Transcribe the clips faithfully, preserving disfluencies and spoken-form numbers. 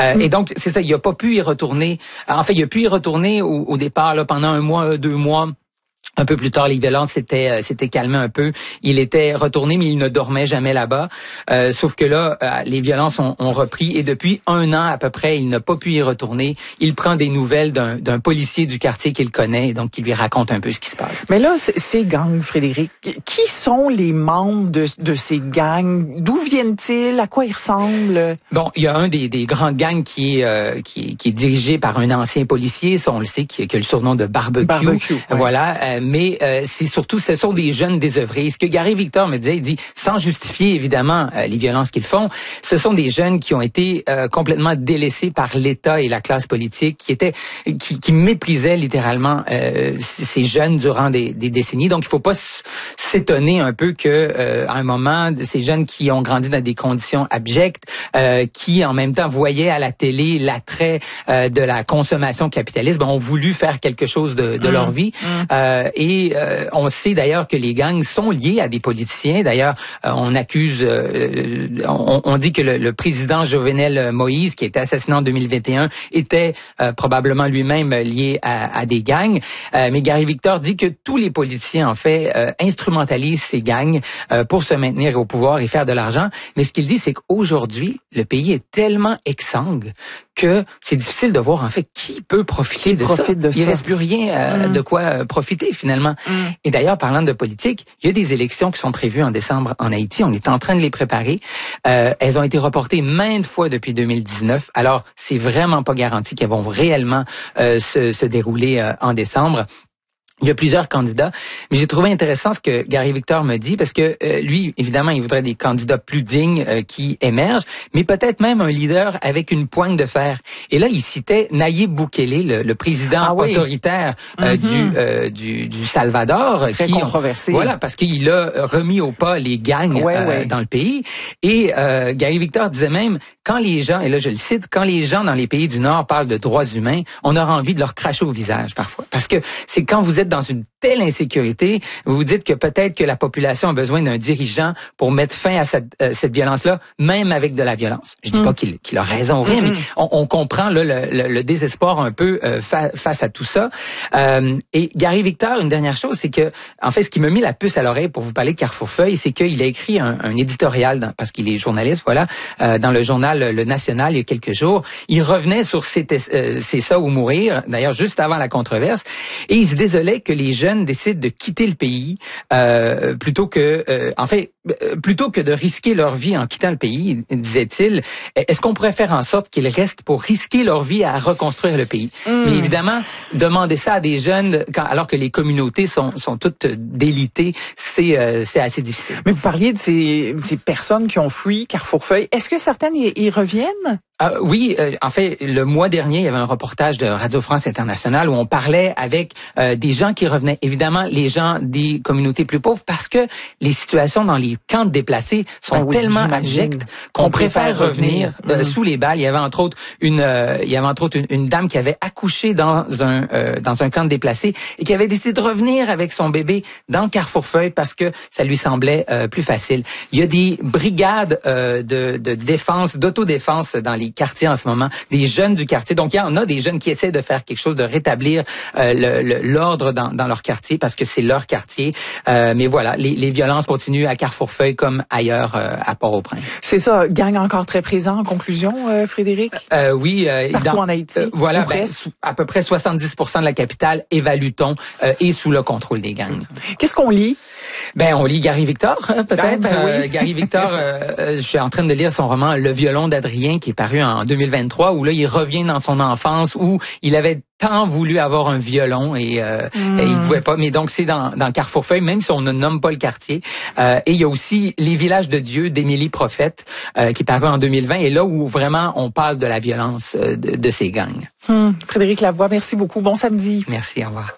Euh, mm. Et donc, c'est ça, il a pas pu y retourner. En fait, il a pu y retourner au, au départ là, pendant un mois, deux mois. Un peu plus tard, les violences s'étaient euh, s'étaient calmées un peu. Il était retourné, mais il ne dormait jamais là-bas. Euh, sauf que là, euh, les violences ont, ont repris et depuis un an à peu près, il n'a pas pu y retourner. Il prend des nouvelles d'un, d'un policier du quartier qu'il connaît, donc qui lui raconte un peu ce qui se passe. Mais là, ces gangs, Frédéric, qui sont les membres de, de ces gangs? D'où viennent-ils? À quoi ils ressemblent? Bon, il y a un des, des grands gangs qui est, euh, qui, qui est dirigé par un ancien policier, ça on le sait, qui, qui a le surnom de Barbecue. Barbecue, ouais. Voilà. Euh, mais euh, c'est surtout, ce sont des jeunes désœuvrés. Ce que Gary Victor me disait, il dit, sans justifier évidemment euh, les violences qu'ils font, ce sont des jeunes qui ont été euh, complètement délaissés par l'État et la classe politique, qui étaient, qui, qui méprisaient littéralement euh, ces jeunes durant des, des décennies. Donc, il faut pas s'étonner un peu que, euh, à un moment, ces jeunes qui ont grandi dans des conditions abjectes, euh, qui en même temps voyaient à la télé l'attrait euh, de la consommation capitaliste, ben, ont voulu faire quelque chose de, de mmh. leur vie. Mmh. Euh, Et euh, on sait d'ailleurs que les gangs sont liés à des politiciens. D'ailleurs, euh, on accuse, euh, on, on dit que le, le président Jovenel Moïse, qui a été assassiné en deux mille vingt et un, était euh, probablement lui-même lié à, à des gangs. Euh, mais Gary Victor dit que tous les politiciens, en fait, euh, instrumentalisent ces gangs euh, pour se maintenir au pouvoir et faire de l'argent. Mais ce qu'il dit, c'est qu'aujourd'hui, le pays est tellement exsangue que c'est difficile de voir en fait qui peut profiter qui de profite ça. De il ça. reste plus rien euh, mmh. de quoi euh, profiter finalement. Mmh. Et d'ailleurs, parlant de politique, il y a des élections qui sont prévues en décembre en Haïti. On est en train de les préparer. Euh, elles ont été reportées maintes fois depuis deux mille dix-neuf. Alors, c'est vraiment pas garanti qu'elles vont réellement euh, se, se dérouler euh, en décembre. Il y a plusieurs candidats, mais j'ai trouvé intéressant ce que Gary Victor me dit, parce que euh, lui, évidemment, il voudrait des candidats plus dignes euh, qui émergent, mais peut-être même un leader avec une poigne de fer. Et là, il citait Nayib Bukele, le, le président ah oui. autoritaire euh, mm-hmm. du, euh, du du Salvador, très qui controversé. On, voilà, parce qu'il a remis au pas les gangs ouais, euh, ouais. dans le pays. Et euh, Gary Victor disait même, quand les gens, et là je le cite, quand les gens dans les pays du Nord parlent de droits humains, on aura envie de leur cracher au visage parfois, parce que c'est quand vous êtes dans une telle insécurité, vous vous dites que peut-être que la population a besoin d'un dirigeant pour mettre fin à cette, euh, cette violence-là, même avec de la violence. Je dis mmh. pas qu'il, qu'il a raison ou rien, mmh. mais on, on comprend là, le, le, le désespoir un peu euh, fa- face à tout ça. Euh, et Gary Victor, une dernière chose, c'est que, en fait, ce qui m'a mis la puce à l'oreille pour vous parler de Carrefour Feuille, c'est qu'il a écrit un, un éditorial, dans, parce qu'il est journaliste, voilà, euh, dans le journal Le National il y a quelques jours. Il revenait sur C'est, euh, c'est ça ou mourir, d'ailleurs juste avant la controverse, et il se désolait que les jeunes décident de quitter le pays euh, plutôt que, euh, en fait, plutôt que de risquer leur vie en quittant le pays, disait-il. Est-ce qu'on pourrait faire en sorte qu'ils restent pour risquer leur vie à reconstruire le pays? Mmh. Mais évidemment, demander ça à des jeunes, quand, alors que les communautés sont, sont toutes délitées, c'est, euh, c'est assez difficile. Mais vous parliez de ces, ces personnes qui ont fui Carrefour Feuille. Est-ce que certaines y, y reviennent? Euh, oui, euh, en fait, le mois dernier, il y avait un reportage de Radio France Internationale où on parlait avec euh, des gens qui revenaient. Évidemment, les gens des communautés plus pauvres, parce que les situations dans les camps de déplacés sont ah oui, tellement abjectes qu'on, qu'on préfère revenir, revenir euh, mmh. sous les balles. Il y avait entre autres une, euh, il y avait entre autres une, une dame qui avait accouché dans un euh, dans un camp de déplacés et qui avait décidé de revenir avec son bébé dans Carrefour Feuille parce que ça lui semblait euh, plus facile. Il y a des brigades euh, de, de défense, d'autodéfense dans les quartiers en ce moment, des jeunes du quartier. Donc, il y en a des jeunes qui essaient de faire quelque chose, de rétablir euh, le, le, l'ordre dans, dans leur quartier parce que c'est leur quartier. Euh, mais voilà, les, les violences continuent à Carrefour Feuille comme ailleurs euh, à Port-au-Prince. C'est ça, gang encore très présent en conclusion, euh, Frédéric? Euh, oui. Euh, Partout dans, en Haïti, euh, voilà, ben, à peu près soixante-dix pour cent de la capitale, évalue-t-on, euh, est sous le contrôle des gangs. Qu'est-ce qu'on lit? Ben, on lit Gary Victor, hein, peut-être. Ah, ben oui. euh, Gary Victor, euh, je suis en train de lire son roman Le violon d'Adrien, qui est paru en deux mille vingt-trois, où là, il revient dans son enfance, où il avait tant voulu avoir un violon et, euh, mm. et il pouvait pas. Mais donc, c'est dans, dans Carrefour Feuille, même si on ne nomme pas le quartier. Euh, et il y a aussi Les villages de Dieu d'Émilie Prophète, euh, qui est paru en deux mille vingt, et là où vraiment on parle de la violence euh, de, de ces gangs. Mm. Frédéric Lavoie, merci beaucoup. Bon samedi. Merci, au revoir.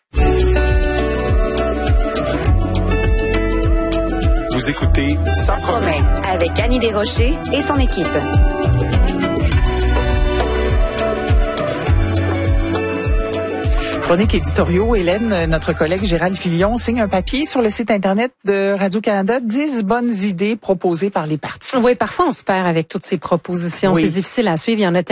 Vous écoutez Ça promet avec Annie Desrochers et son équipe. Chronique éditoriaux, Hélène, notre collègue Gérald Filion signe un papier sur le site Internet de Radio-Canada, dix bonnes idées proposées par les partis. Oui, parfois on se perd avec toutes ces propositions. Oui. C'est difficile à suivre. Il y en a